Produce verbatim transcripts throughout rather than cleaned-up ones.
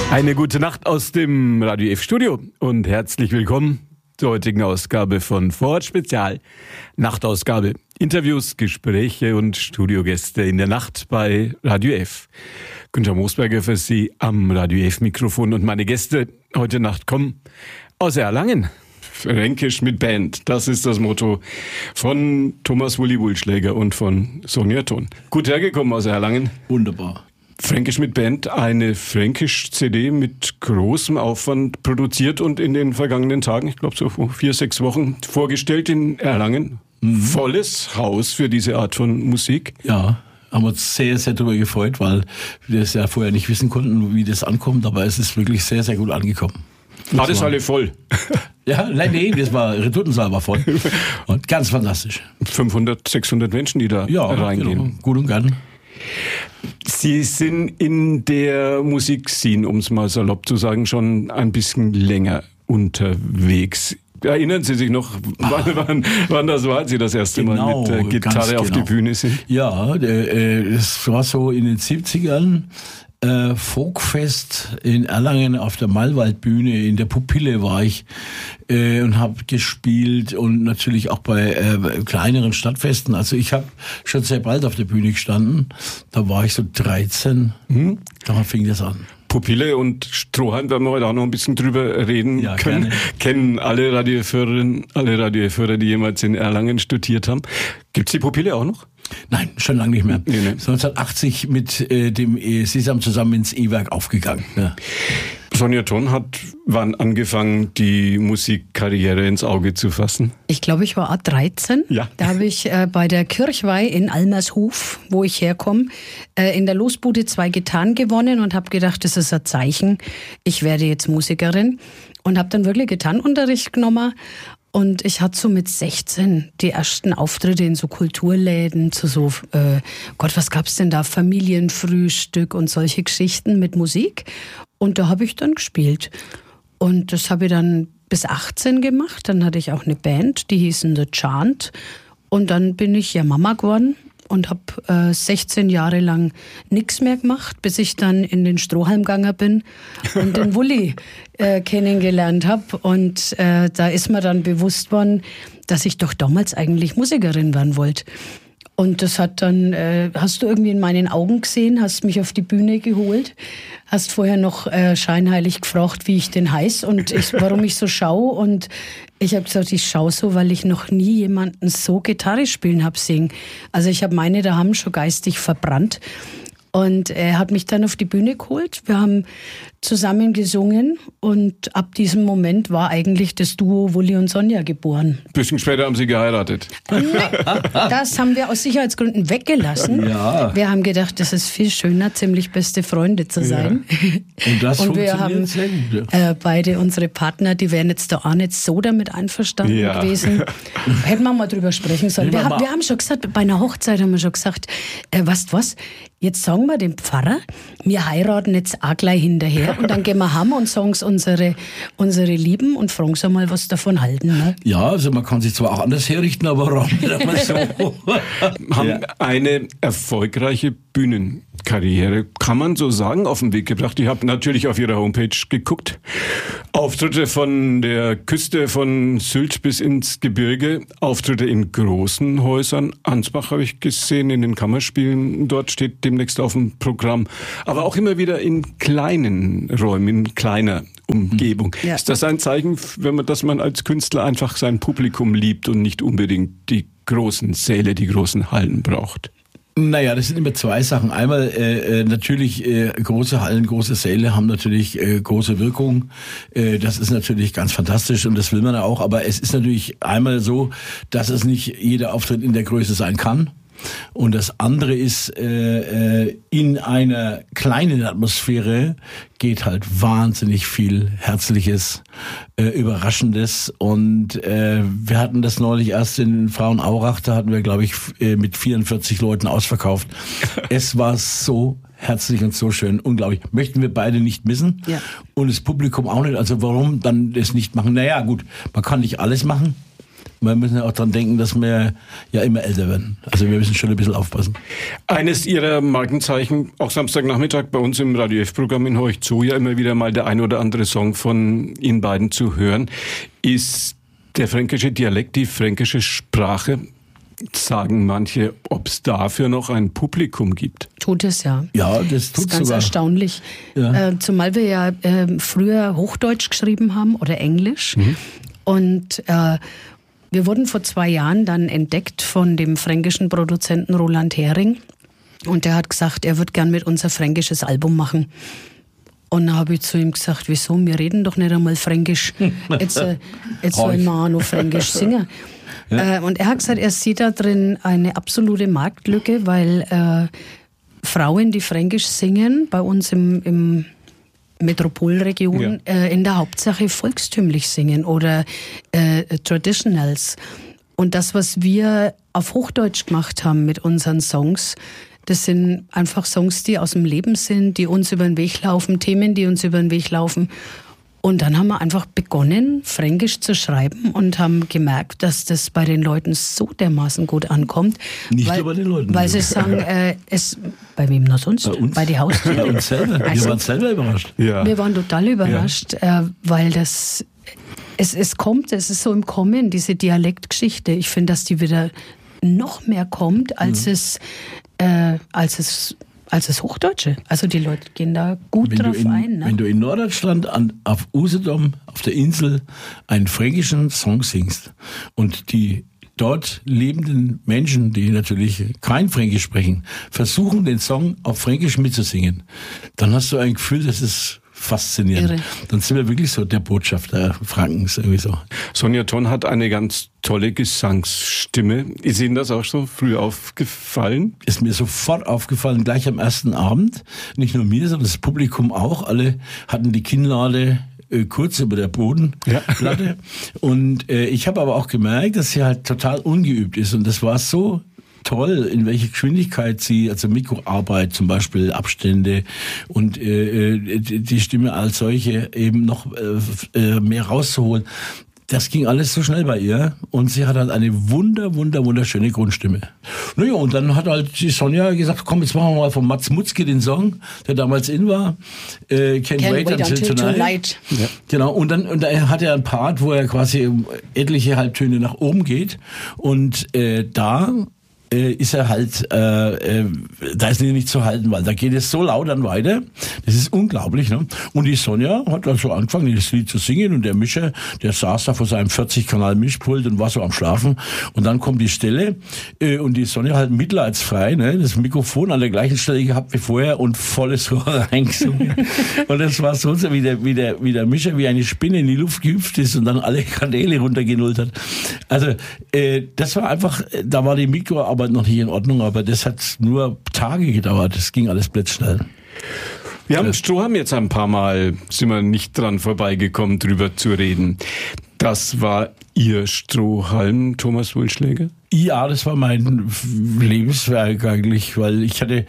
Eine gute Nacht aus dem Radio F Studio und herzlich willkommen zur heutigen Ausgabe von Vorort Spezial, Nachtausgabe. Interviews, Gespräche und Studiogäste in der Nacht bei Radio F. Günther Moosberger für Sie am Radio F Mikrofon und meine Gäste heute Nacht kommen aus Erlangen. Fränkisch mit Band, das ist das Motto von Thomas Wulli Wulschläger und von Sonja Thon. Gut hergekommen aus Erlangen. Wunderbar. Fränkisch mit Band, eine Fränkisch-C D mit großem Aufwand produziert und in den vergangenen Tagen, ich glaube so vor vier, sechs Wochen, vorgestellt in Erlangen. Mhm. Volles Haus für diese Art von Musik. Ja, haben uns sehr, sehr darüber gefreut, weil wir das ja vorher nicht wissen konnten, wie das ankommt, aber es ist wirklich sehr, sehr gut angekommen. War das alle voll? Ja, nein, nee, das war, Retortensaal war voll. Und ganz fantastisch. fünfhundert, sechshundert Menschen, die da ja, reingehen. Genau. Gut und gern. Sie sind in der Musikszene, um es mal salopp zu sagen, schon ein bisschen länger unterwegs. Erinnern Sie sich noch, wann, wann, wann das war, als Sie das erste genau, Mal mit der Gitarre auf genau. die Bühne sind? Ja, es war so in den siebzigern. Äh, Folkfest in Erlangen auf der Malwaldbühne, in der Pupille war ich äh, und habe gespielt und natürlich auch bei äh, kleineren Stadtfesten. Also ich habe schon sehr bald auf der Bühne gestanden. Da war ich so dreizehn. Hm? Da fing das an. Pupille und Strohhalm werden wir heute auch noch ein bisschen drüber reden ja, können. Gerne. Kennen alle Radiohörerinnen, alle Radiohörer, die jemals in Erlangen studiert haben. Gibt's die Pupille auch noch? Nein, schon lange nicht mehr. Nee, nee. neunzehnhundertachtzig mit äh, dem Sesam zusammen ins E-Werk aufgegangen. Ja. Sonja Thon hat wann angefangen, die Musikkarriere ins Auge zu fassen? Ich glaube, ich war dreizehn. Ja. Da habe ich äh, bei der Kirchweih in Almershof, wo ich herkomme, äh, in der Losbude zwei Gitarren gewonnen und habe gedacht, das ist ein Zeichen, ich werde jetzt Musikerin. Und habe dann wirklich Gitarrenunterricht genommen. Und ich hatte so mit sechzehn die ersten Auftritte in so Kulturläden, zu so, äh, Gott, was gab's denn da? Familienfrühstück und solche Geschichten mit Musik. Und da habe ich dann gespielt. Und das habe ich dann bis achtzehn gemacht. Dann hatte ich auch eine Band, die hießen The Chant. Und dann bin ich ja Mama geworden und habe äh, sechzehn Jahre lang nichts mehr gemacht, bis ich dann in den Strohhalm gegangen bin und den Wulli äh, kennengelernt habe. Und äh, da ist mir dann bewusst worden, dass ich doch damals eigentlich Musikerin werden wollte. Und das hat dann, äh, hast du irgendwie in meinen Augen gesehen, hast mich auf die Bühne geholt, hast vorher noch äh, scheinheilig gefragt, wie ich denn heiß und ich, warum ich so schaue. Und ich habe gesagt, ich schaue so, weil ich noch nie jemanden so Gitarre spielen habe sehen. Also ich habe meine daheim schon geistig verbrannt. Und er hat mich dann auf die Bühne geholt. Wir haben zusammen gesungen und ab diesem Moment war eigentlich das Duo Wulli und Sonja geboren. Ein bisschen später haben Sie geheiratet. Das haben wir aus Sicherheitsgründen weggelassen. Ja. Wir haben gedacht, das ist viel schöner, ziemlich beste Freunde zu sein. Ja. Und das und wir haben sehr gut. Äh, beide unsere Partner, die wären jetzt da auch nicht so damit einverstanden ja. gewesen. Hätten wir mal drüber sprechen sollen. Wir, wir, wir haben schon gesagt, bei einer Hochzeit haben wir schon gesagt, äh, weißt du was, jetzt sagen wir dem Pfarrer, wir heiraten jetzt auch gleich hinterher und dann gehen wir heim und sagen es unsere, unsere Lieben und fragen sie mal, was davon halten. Ne? Ja, also man kann sich zwar auch anders herrichten, aber warum nicht einmal so? Haben ja. eine erfolgreiche Bühnenkarriere, kann man so sagen, auf den Weg gebracht. Ich habe natürlich auf Ihrer Homepage geguckt. Auftritte von der Küste von Sylt bis ins Gebirge, Auftritte in großen Häusern. Ansbach habe ich gesehen, in den Kammerspielen, dort steht demnächst auf dem Programm. Aber auch immer wieder in kleinen Räumen, in kleiner Umgebung. Ja. Ist das ein Zeichen, wenn man, dass man als Künstler einfach sein Publikum liebt und nicht unbedingt die großen Säle, die großen Hallen braucht? Naja, das sind immer zwei Sachen. Einmal äh, natürlich äh, große Hallen, große Säle haben natürlich äh, große Wirkung. Äh, das ist natürlich ganz fantastisch und das will man auch. Aber es ist natürlich einmal so, dass es nicht jeder Auftritt in der Größe sein kann. Und das andere ist, äh, äh, in einer kleinen Atmosphäre geht halt wahnsinnig viel Herzliches, äh, Überraschendes. Und äh, wir hatten das neulich erst in Frauenaurach, da hatten wir, glaube ich, äh, mit vierundvierzig Leuten ausverkauft. Es war so herzlich und so schön, unglaublich. Möchten wir beide nicht missen. Ja. Und das Publikum auch nicht. Also warum dann das nicht machen? Naja, gut, man kann nicht alles machen. Wir müssen ja auch dran denken, dass wir ja immer älter werden. Also wir müssen schon ein bisschen aufpassen. Eines Ihrer Markenzeichen, auch Samstagnachmittag bei uns im Radio F-Programm in Horch zu, ja immer wieder mal der ein oder andere Song von Ihnen beiden zu hören, ist der fränkische Dialekt, die fränkische Sprache. Sagen manche, ob es dafür noch ein Publikum gibt. Tut es ja. Ja, das tut es. Das ist ganz sogar. erstaunlich. Ja. Äh, zumal wir ja äh, früher Hochdeutsch geschrieben haben oder Englisch. Mhm. Und äh, wir wurden vor zwei Jahren dann entdeckt von dem fränkischen Produzenten Roland Hering. Und der hat gesagt, er würde gern mit uns ein fränkisches Album machen. Und dann habe ich zu ihm gesagt, wieso, wir reden doch nicht einmal Fränkisch. Jetzt, äh, jetzt sollen wir auch noch Fränkisch singen. Ja. Äh, und er hat gesagt, er sieht da drin eine absolute Marktlücke, weil äh, Frauen, die Fränkisch singen, bei uns im, im Metropolregion ja. äh, in der Hauptsache volkstümlich singen oder äh, Traditionals. Und das, was wir auf Hochdeutsch gemacht haben mit unseren Songs, das sind einfach Songs, die aus dem Leben sind, die uns über den Weg laufen, Themen, die uns über den Weg laufen. Und dann haben wir einfach begonnen, Fränkisch zu schreiben und haben gemerkt, dass das bei den Leuten so dermaßen gut ankommt. Nicht weil, nur bei den Leuten. Weil sie sagen, äh, es, bei wem noch sonst? Bei uns. Bei die Haustür. Bei uns selber. Also, wir waren selber überrascht. Ja. Wir waren total überrascht, ja. äh, weil das, es, es kommt, es ist so im Kommen, diese Dialektgeschichte. Ich finde, dass die wieder noch mehr kommt, als mhm. es, äh, als es als das Hochdeutsche. Also die Leute gehen da gut wenn drauf in, ein. Ne? Wenn du in Norddeutschland an, auf Usedom, auf der Insel, einen fränkischen Song singst und die dort lebenden Menschen, die natürlich kein Fränkisch sprechen, versuchen, den Song auf Fränkisch mitzusingen, dann hast du ein Gefühl, das ist faszinierend. Irre. Dann sind wir wirklich so der Botschafter Frankens irgendwie so. Sonja Thon hat eine ganz tolle Gesangsstimme. Ist Ihnen das auch so früh aufgefallen? Ist mir sofort aufgefallen, gleich am ersten Abend. Nicht nur mir, sondern das Publikum auch. Alle hatten die Kinnlade äh, kurz über der Bodenplatte. Ja. Und äh, ich habe aber auch gemerkt, dass sie halt total ungeübt ist. Und das war so toll, in welche Geschwindigkeit sie, also Mikroarbeit zum Beispiel, Abstände und äh, die Stimme als solche eben noch äh, mehr rauszuholen. Das ging alles so schnell bei ihr und sie hat halt eine wunder, wunder, wunderschöne Grundstimme. Naja, und dann hat halt die Sonja gesagt, komm, jetzt machen wir mal von Mats Mutzke den Song, der damals in war, äh, Can't, Can't Wait, wait Until, until Tonight. tonight. Ja. Genau, und dann und er hat er einen Part, wo er quasi etliche Halbtöne nach oben geht und äh, da Äh, ist er halt, äh, äh, da ist er nicht zu halten, weil da geht es so laut dann weiter. Das ist unglaublich, ne? Und die Sonja hat also angefangen, das Lied zu singen und der Mischer, der saß da vor seinem vierzig Kanal Mischpult und war so am Schlafen. Und dann kommt die Stelle äh, und die Sonja halt mitleidsfrei, ne? Das Mikrofon an der gleichen Stelle gehabt wie vorher und volles Rohr reingesungen. Und das war so, wie der, wie der, wie der Mischer wie eine Spinne in die Luft gehüpft ist und dann alle Kanäle runtergenullt hat. Also, äh, das war einfach, da war die Mikroarbeit noch nicht in Ordnung, aber das hat nur Tage gedauert. Das ging alles blitzschnell. Wir haben Strohhalm jetzt ein paar Mal, sind wir nicht dran vorbeigekommen, drüber zu reden. Das war Ihr Strohhalm, Thomas Wulschläger? Ja, das war mein Lebenswerk eigentlich, weil ich hatte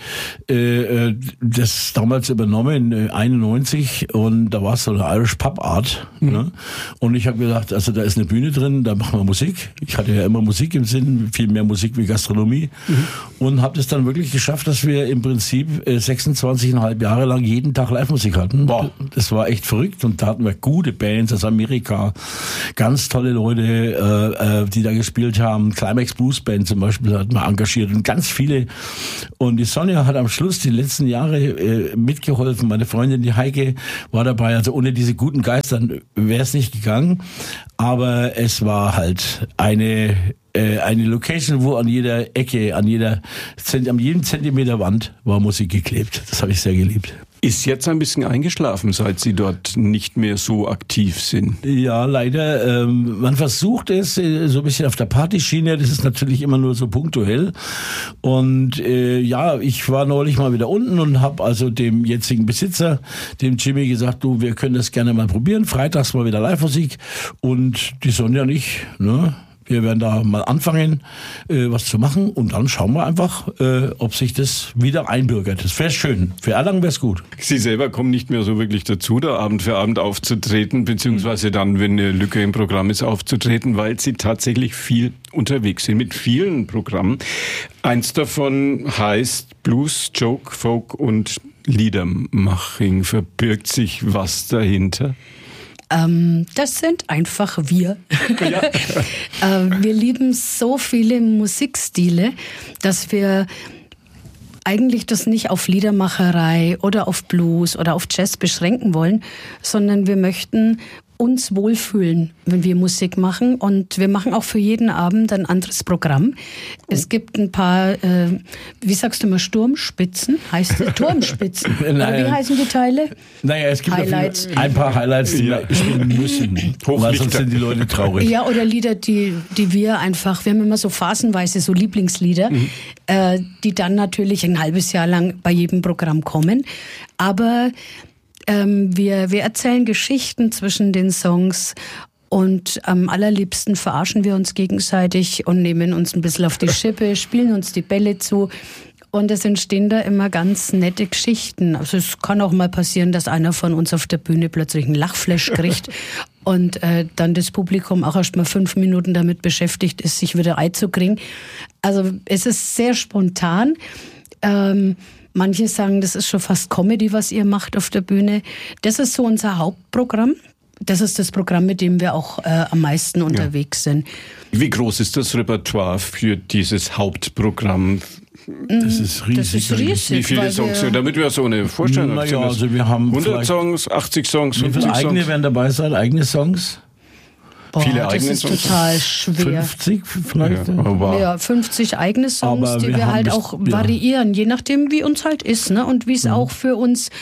äh, das damals übernommen in einundneunzig und da war es so eine Irish Pub Art. Mhm. Ne? Und ich habe gedacht, also da ist eine Bühne drin, da machen wir Musik. Ich hatte ja immer Musik im Sinn, viel mehr Musik wie Gastronomie. Mhm. Und habe das dann wirklich geschafft, dass wir im Prinzip äh, sechsundzwanzig Komma fünf Jahre lang jeden Tag Live-Musik hatten. Boah. Das war echt verrückt und da hatten wir gute Bands aus Amerika, ganz tolle Leute, äh, äh, die da gespielt haben. Climax Blues Band zum Beispiel hat man engagiert und ganz viele. Und die Sonja hat am Schluss die letzten Jahre äh, mitgeholfen. Meine Freundin, die Heike, war dabei. Also ohne diese guten Geister wäre es nicht gegangen. Aber es war halt eine äh, eine Location, wo an jeder Ecke, an jeder an jedem Zentimeter Wand war Musik geklebt. Das habe ich sehr geliebt. Ist jetzt ein bisschen eingeschlafen, seit Sie dort nicht mehr so aktiv sind. Ja, leider. Ähm, man versucht es äh, so ein bisschen auf der Partyschiene. Das ist natürlich immer nur so punktuell. Und äh, ja, ich war neulich mal wieder unten und habe also dem jetzigen Besitzer, dem Jimmy, gesagt, du, wir können das gerne mal probieren. Freitags mal wieder Live-Musik. Und die Sonja und ich, ne? Wir werden da mal anfangen, äh, was zu machen und dann schauen wir einfach, äh, ob sich das wieder einbürgert. Das wäre schön. Für Erlangen wäre es gut. Sie selber kommen nicht mehr so wirklich dazu, da Abend für Abend aufzutreten, beziehungsweise dann, wenn eine Lücke im Programm ist, aufzutreten, weil Sie tatsächlich viel unterwegs sind mit vielen Programmen. Eins davon heißt Blues, Joke, Folk und Liedermaching. Verbirgt sich was dahinter? Ähm, das sind einfach wir. Ja. äh, wir lieben so viele Musikstile, dass wir eigentlich das nicht auf Liedermacherei oder auf Blues oder auf Jazz beschränken wollen, sondern wir möchten uns wohlfühlen, wenn wir Musik machen. Und wir machen auch für jeden Abend ein anderes Programm. Es gibt ein paar, äh, wie sagst du immer, Sturmspitzen? Heißt es Turmspitzen? Oder wie heißen die Teile? Naja, es gibt Highlights. ein paar Highlights, die ja. wir spielen müssen. Weil sonst sind die Leute traurig. Ja, oder Lieder, die, die wir einfach, wir haben immer so phasenweise so Lieblingslieder, mhm. äh, die dann natürlich ein halbes Jahr lang bei jedem Programm kommen. Aber Ähm, wir, wir erzählen Geschichten zwischen den Songs und am allerliebsten verarschen wir uns gegenseitig und nehmen uns ein bisschen auf die Schippe, spielen uns die Bälle zu. Und es entstehen da immer ganz nette Geschichten. Also es kann auch mal passieren, dass einer von uns auf der Bühne plötzlich einen Lachflash kriegt und äh, dann das Publikum auch erst mal fünf Minuten damit beschäftigt ist, sich wieder einzukriegen. Also es ist sehr spontan. Ähm, Manche sagen, das ist schon fast Comedy, was ihr macht auf der Bühne. Das ist so unser Hauptprogramm. Das ist das Programm, mit dem wir auch äh, am meisten unterwegs ja. sind. Wie groß ist das Repertoire für dieses Hauptprogramm? Das ist riesig. Das ist riesig. Wie viele Songs? Wir, damit wir so eine Vorstellung haben. Naja, also wir haben hundert Songs, achtzig Songs, fünfzig Songs. Wie viele eigene werden dabei sein? Eigene Songs? Boah, viele das eigene ist Songs? total schwer. fünfzig vielleicht? Ja, wow. Ja, fünfzig eigene Songs, Aber die wir wir haben halt bis- auch ja. variieren, je nachdem, wie uns halt ist, ne? Und wie es auch für uns.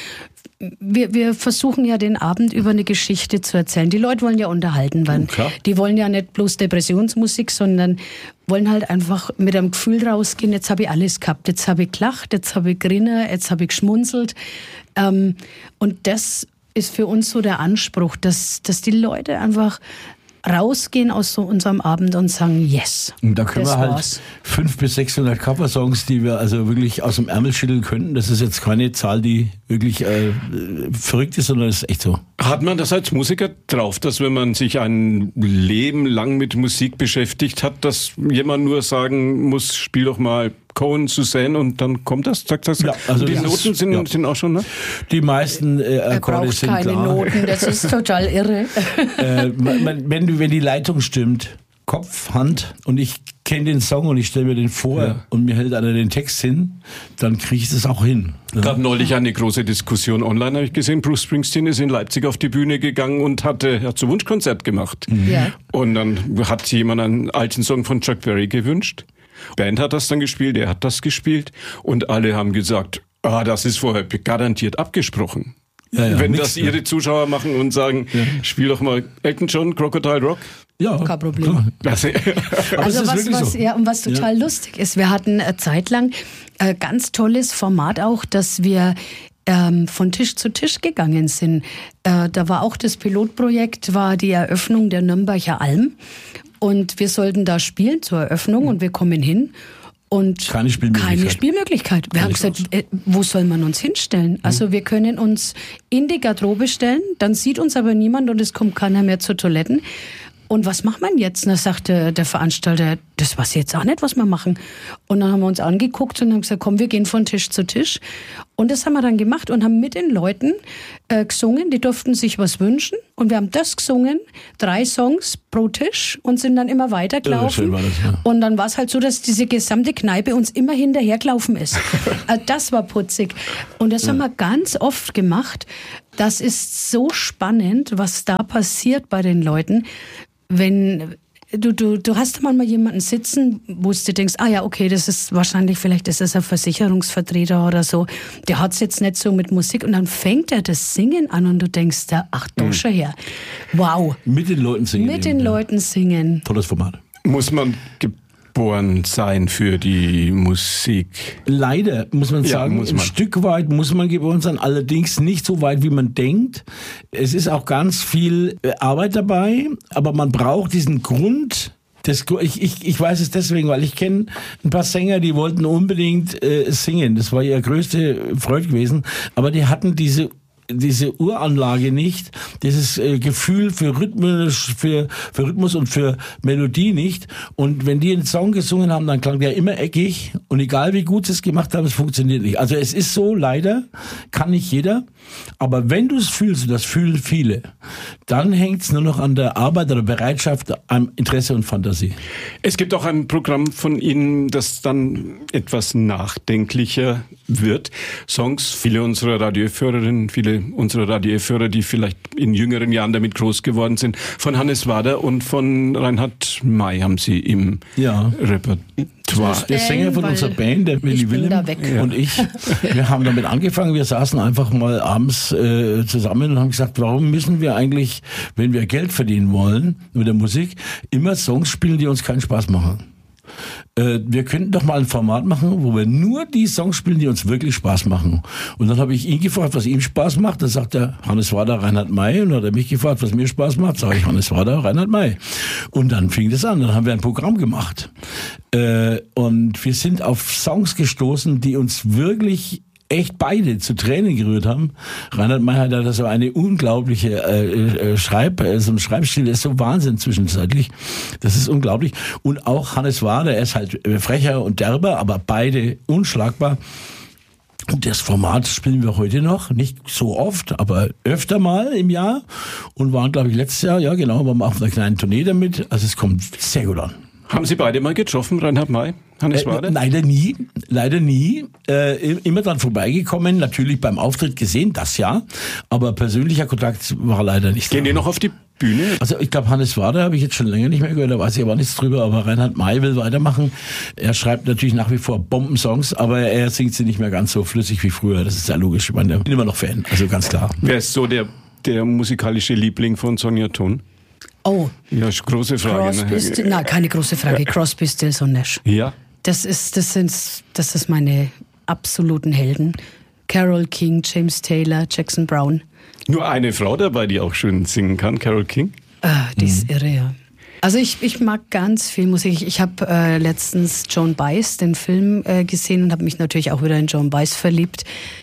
Wir, wir versuchen ja den Abend über eine Geschichte zu erzählen. Die Leute wollen ja unterhalten werden. Klar. Die wollen ja nicht bloß Depressionsmusik, sondern wollen halt einfach mit einem Gefühl rausgehen, jetzt habe ich alles gehabt. Jetzt habe ich gelacht, jetzt habe ich grinner, jetzt habe ich geschmunzelt. Ähm, und das ist für uns so der Anspruch, dass, dass die Leute einfach rausgehen aus so unserem Abend und sagen, yes, Und da können das wir halt war's. fünfhundert bis sechshundert Cover-Songs, die wir also wirklich aus dem Ärmel schütteln könnten. Das ist jetzt keine Zahl, die wirklich äh, verrückt ist, sondern das ist echt so. Hat man das als Musiker drauf, dass wenn man sich ein Leben lang mit Musik beschäftigt hat, dass jemand nur sagen muss, spiel doch mal Cohen, Suzanne und dann kommt das? Zack, zack, zack. Ja, also und die das Noten ist- sind, ja. sind auch schon, ne? Die meisten äh, Er Akkorde braucht sind keine klar. Noten, das ist total irre. Äh, man, man, wenn, du- wenn die Leitung stimmt, Kopf, Hand und ich kenne den Song und ich stelle mir den vor Ja. und mir hält einer den Text hin, dann kriege ich das auch hin. Gab neulich eine große Diskussion online, habe ich gesehen. Bruce Springsteen ist in Leipzig auf die Bühne gegangen und hatte, hat so ein Wunschkonzert gemacht. Ja. Und dann hat sich jemand einen alten Song von Chuck Berry gewünscht. Band hat das dann gespielt, er hat das gespielt und alle haben gesagt, ah, das ist vorher garantiert abgesprochen. Ja, ja, Wenn nix, das ihre Zuschauer machen und sagen, spiel doch mal Elton John, Crocodile Rock. Ja, Kein Problem. klar. Das, Aber Also es ist was, wirklich was, so. ja, und was total Ja. lustig ist, wir hatten eine Zeit lang ein ganz tolles Format auch, dass wir ähm, von Tisch zu Tisch gegangen sind. Äh, da war auch das Pilotprojekt, war die Eröffnung der Nürnberger Alm und wir sollten da spielen zur Eröffnung und wir kommen hin. Und Keine Spielmöglichkeit. Keine Spielmöglichkeit. Wir haben gesagt, äh, wo soll man uns hinstellen? Also wir können uns in die Garderobe stellen, dann sieht uns aber niemand und es kommt keiner mehr zu Toiletten. Und was macht man jetzt? Und da sagte der Veranstalter, das weiß ich jetzt auch nicht, was wir machen. Und dann haben wir uns angeguckt und haben gesagt, komm, wir gehen von Tisch zu Tisch. Und das haben wir dann gemacht und haben mit den Leuten äh, gesungen. Die durften sich was wünschen. Und wir haben das gesungen, drei Songs pro Tisch und sind dann immer weitergelaufen. Ja, schön war das, ja. Und dann war es halt so, dass diese gesamte Kneipe uns immer hinterhergelaufen ist. Also das war putzig. Und das haben wir ganz oft gemacht. Das ist so spannend, was da passiert bei den Leuten. Wenn du, du, du hast manchmal jemanden sitzen, wo du denkst, ah ja, okay, das ist wahrscheinlich, vielleicht ist das ein Versicherungsvertreter oder so, der hat es jetzt nicht so mit Musik und dann fängt er das Singen an und du denkst, ach doch schon her, wow, Mit den Leuten singen. mit eben, den ja. Leuten singen. Tolles Format. muss man geboren sein für die Musik. Leider, muss man Ja, sagen, muss ein man. Stück weit muss man geboren sein, allerdings nicht so weit, wie man denkt. Es ist auch ganz viel äh, Arbeit dabei, aber man braucht diesen Grund, Das, ich, ich, ich weiß es deswegen, weil ich kenne ein paar Sänger, die wollten unbedingt äh, singen. Das war ihre größte Freude gewesen. Aber die hatten diese diese Uranlage nicht, dieses äh, Gefühl für Rhythmus, für, für Rhythmus und für Melodie nicht. Und wenn die einen Song gesungen haben, dann klang der immer eckig. Und egal wie gut sie es gemacht haben, es funktioniert nicht. Also es ist so, leider, kann nicht jeder. Aber wenn du es fühlst, und das fühlen viele, dann hängt es nur noch an der Arbeit oder Bereitschaft, am Interesse und Fantasie. Es gibt auch ein Programm von Ihnen, das dann etwas nachdenklicher wird. Songs, viele unserer Radiohörerinnen, viele unserer Radiohörer, die vielleicht in jüngeren Jahren damit groß geworden sind, von Hannes Wader und von Reinhard May haben Sie im ja. Repertoire. Der Sänger von unserer Band, der Willi Willem und ich, wir haben damit angefangen, wir saßen einfach mal abends äh, zusammen und haben gesagt, warum müssen wir eigentlich, wenn wir Geld verdienen wollen mit der Musik, immer Songs spielen, die uns keinen Spaß machen? Äh, wir könnten doch mal ein Format machen, wo wir nur die Songs spielen, die uns wirklich Spaß machen. Und dann habe ich ihn gefragt, was ihm Spaß macht. Dann sagt er, Hannes Wader, Reinhard May. Und dann hat er mich gefragt, was mir Spaß macht. Sage ich, Hannes Wader, Reinhard May. Und dann fing das an. Dann haben wir ein Programm gemacht. Äh, und wir sind auf Songs gestoßen, die uns wirklich echt beide zu Tränen gerührt haben. Reinhard May hat da so eine unglaubliche äh, äh, Schreib, äh, so ein Schreibstil, der ist so Wahnsinn zwischenzeitlich. Das ist unglaublich. Und auch Hannes Wader, er ist halt frecher und derber, aber beide unschlagbar. Und das Format spielen wir heute noch, nicht so oft, aber öfter mal im Jahr. Und waren, glaube ich, letztes Jahr, ja genau, waren wir auf einer kleinen Tournee damit. Also es kommt sehr gut an. Haben Sie beide mal getroffen, Reinhard May, Hannes Wader? Äh, leider nie, leider nie. Äh, immer dran vorbeigekommen, natürlich beim Auftritt gesehen, das ja. Aber persönlicher Kontakt war leider nicht. Gehen die noch auf die Bühne? Also ich glaube, Hannes Wader habe ich jetzt schon länger nicht mehr gehört, da weiß ich aber nichts drüber. Aber Reinhard May will weitermachen. Er schreibt natürlich nach wie vor Bombensongs, aber er singt sie nicht mehr ganz so flüssig wie früher. Das ist sehr logisch. Ich meine, ich bin immer noch Fan, also ganz klar. Wer ist so der, der musikalische Liebling von Sonja Thon? Oh. Ja, große Frage. Crosby, ne? Still, na, keine große Frage. Crosby, Stills und Nash. Ja. Das ist, das sind, das ist meine absoluten Helden. Carole King, James Taylor, Jackson Brown. Nur eine Frau dabei, die auch schön singen kann, Carole King? Ah, die mhm. ist irre, ja. Also ich, ich mag ganz viel Musik. Ich, ich habe äh, letztens Joan Baez, den Film, äh, gesehen und habe mich natürlich auch wieder in Joan Baez verliebt.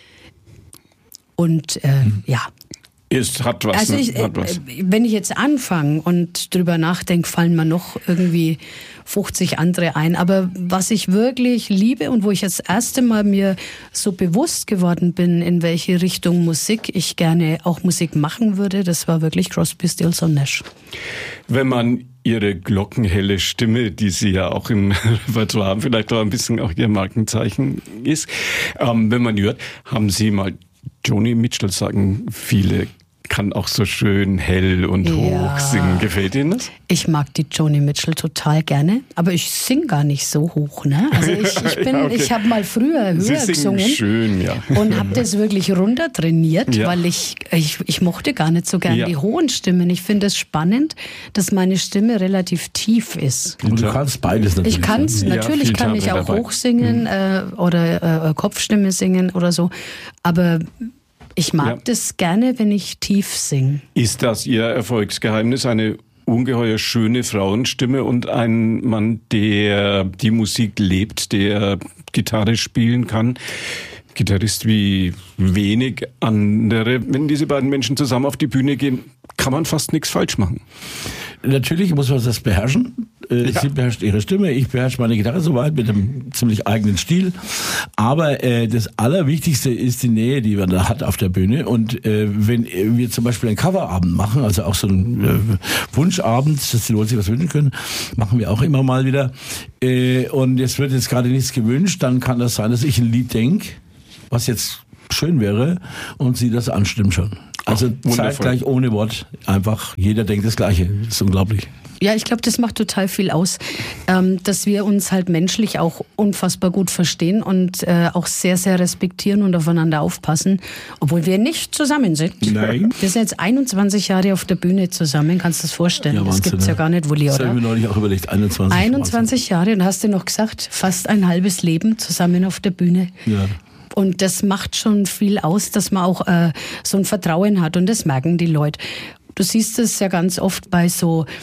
Und äh, mhm. ja. Ist, hat was. Also ich, ne? hat was. Wenn ich jetzt anfange und drüber nachdenke, fallen mir noch irgendwie fünfzig andere ein. Aber was ich wirklich liebe und wo ich das erste Mal mir so bewusst geworden bin, in welche Richtung Musik ich gerne auch Musik machen würde, das war wirklich Crosby, Stills und Nash. Wenn man Ihre glockenhelle Stimme, die Sie ja auch im Repertoire haben, vielleicht auch ein bisschen auch Ihr Markenzeichen ist, ähm, wenn man hört, haben Sie mal Joni Mitchell, sagen viele, kann auch so schön hell und ja. hoch singen. Gefällt Ihnen das? Ich mag die Joni Mitchell total gerne, aber ich singe gar nicht so hoch. Ne? Also ich, ich, bin, ja, okay. ich habe mal früher höher Sie gesungen schön, ja. und habe das wirklich runter trainiert, ja. weil ich, ich, ich mochte gar nicht so gerne ja. die hohen Stimmen. Ich finde es spannend, dass meine Stimme relativ tief ist. Und du kannst beides natürlich. Ich kann es, natürlich ja, kann ich auch dabei. hoch singen mhm. äh, oder äh, Kopfstimme singen oder so, aber ich mag ja. das gerne, wenn ich tief singe. Ist das Ihr Erfolgsgeheimnis, eine ungeheuer schöne Frauenstimme und ein Mann, der die Musik lebt, der Gitarre spielen kann? Gitarrist wie wenig andere. Wenn diese beiden Menschen zusammen auf die Bühne gehen, kann man fast nichts falsch machen. Natürlich muss man das beherrschen. Ja. Sie beherrscht ihre Stimme, ich beherrsche meine Gitarre soweit mit einem ziemlich eigenen Stil. Aber äh, das Allerwichtigste ist die Nähe, die man da hat auf der Bühne. Und äh, wenn wir zum Beispiel einen Coverabend machen, also auch so einen äh, Wunschabend, dass die Leute sich was wünschen können, machen wir auch immer mal wieder. Äh, und es wird jetzt gerade nichts gewünscht, dann kann das sein, dass ich ein Lied denke, was jetzt schön wäre, und sie das anstimmen schon. Also zeitgleich ohne Wort, einfach jeder denkt das Gleiche. Das ist unglaublich. Ja, ich glaube, das macht total viel aus, ähm, dass wir uns halt menschlich auch unfassbar gut verstehen und äh, auch sehr, sehr respektieren und aufeinander aufpassen, obwohl wir nicht zusammen sind. Nein. Wir sind jetzt einundzwanzig Jahre auf der Bühne zusammen, kannst du das vorstellen? Ja, das gibt's ja gar nicht, Wulli, oder? Das habe ich mir neulich auch überlegt, einundzwanzig. einundzwanzig Jahre, und hast du noch gesagt, fast ein halbes Leben zusammen auf der Bühne. Ja. Und das macht schon viel aus, dass man auch äh, so ein Vertrauen hat, und das merken die Leute. Du siehst es ja ganz oft bei so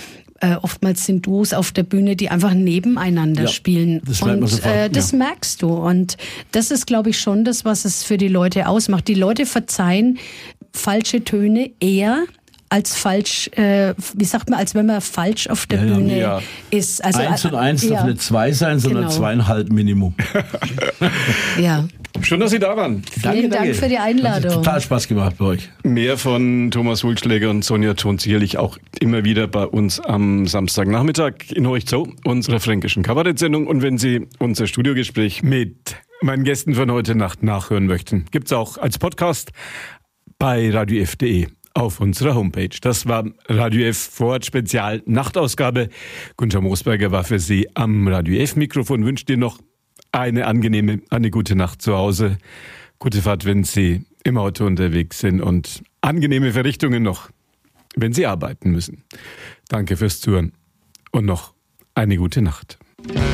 Äh, oftmals sind Duos auf der Bühne, die einfach nebeneinander Ja, spielen. das merkt man und sofort, äh, das ja. merkst du. Und das ist, glaube ich, schon das, was es für die Leute ausmacht. Die Leute verzeihen falsche Töne eher als falsch, äh, wie sagt man, als wenn man falsch auf der Ja, ja. Bühne Ja. ist. Also, Eins und eins ja, darf nicht zwei sein, sondern Genau. zweieinhalb Minimum. ja. Schön, dass Sie da waren. Vielen Dank für die Einladung. Hat total Spaß gemacht bei euch. Mehr von Thomas Wulschläger und Sonja Thon sicherlich auch immer wieder bei uns am Samstagnachmittag in Horcht Zoo, unserer fränkischen Kabarettsendung. Und wenn Sie unser Studiogespräch mit meinen Gästen von heute Nacht nachhören möchten, gibt's auch als Podcast bei radio f punkt de auf unserer Homepage. Das war Radio F Vorort Spezial Nachtausgabe. Gunther Moosberger war für Sie am Radio F Mikrofon. Wünscht dir noch eine angenehme, eine gute Nacht zu Hause. Gute Fahrt, wenn Sie im Auto unterwegs sind und angenehme Verrichtungen noch, wenn Sie arbeiten müssen. Danke fürs Zuhören und noch eine gute Nacht.